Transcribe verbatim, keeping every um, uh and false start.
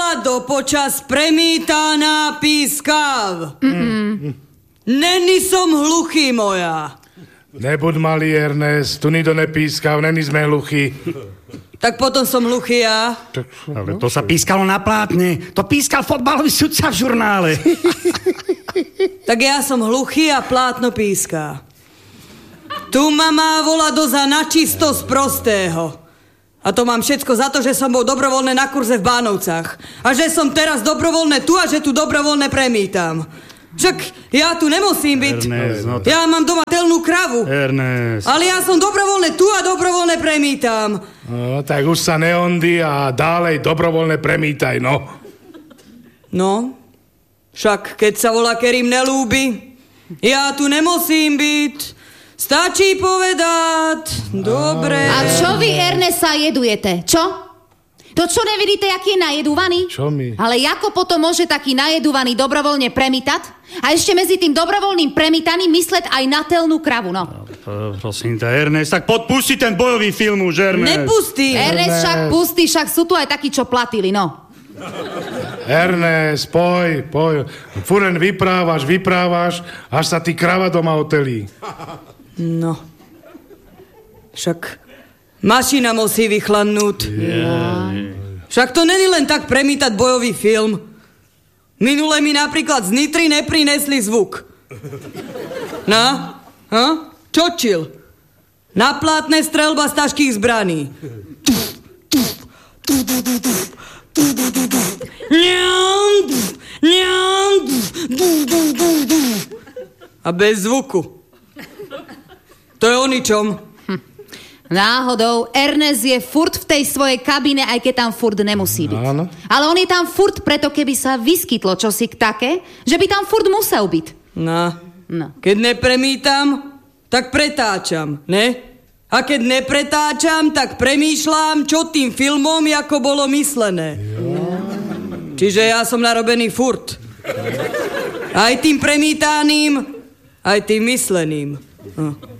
Volado počas premítaná pískav. Mm-mm. Není som hluchý, moja. Nebud malý, Ernest, tu nikto nepískav, není sme hluchí. Tak potom som hluchý ja. Ale to sa pískalo na plátne. To pískal fotbalový sudca v žurnále. Tak ja som hluchý a plátno píská. Tu ma má Volado za načisto z prostého. A to mám všetko za to, že som bol dobrovoľné na kurze v Bánovcach. A že som teraz dobrovoľné tu a že tu dobrovoľné premítam. Však ja tu nemusím byť. Ernest, no to... Ja mám doma telnú kravu. Ernest. Ale ja som dobrovoľné tu a dobrovoľné premítam. No, tak už sa neondy a dálej dobrovoľné premítaj, no. No, však keď sa volá Kerim nelúbi, ja tu nemusím byť. Stačí povedať. Dobre. A čo vy, Ernest, sa jedujete? Čo? To čo nevidíte, aký je najedúvaný? Čo my? Ale ako potom môže taký najedúvaný dobrovoľne premitať? A ešte medzi tým dobrovoľným premitaním mysleť aj na telnú kravu, no. Prosím ťa, Ernest, tak podpusti ten bojový film už, Ernest. Nepustí. Ernest však pustí, však sú tu aj takí, čo platili, no. Ernest, poj, poj. Furen vyprávaš, vyprávaš, až sa ty krava doma otelí. No. Však mašina musí vychladnúť. Yeah. Však to není len tak premietať bojový film. Minule mi napríklad z Nitry neprinesli zvuk. No? Ha? Čočil. Na plátne streľba z ťažkých zbraní. A bez zvuku. To je o ničom. Náhodou, Ernest je furt v tej svojej kabíne, aj keď tam furt nemusí byť. Áno. Ale on je tam furt preto, keby sa vyskytlo čosi také, že by tam furt musel byť. No. No. Keď nepremítam, tak pretáčam, ne? A keď nepretáčam, tak premýšľam, čo tým filmom, ako bolo myslené. Jo. Čiže ja som narobený furt. Aj tým premítaným, aj tým mysleným. No.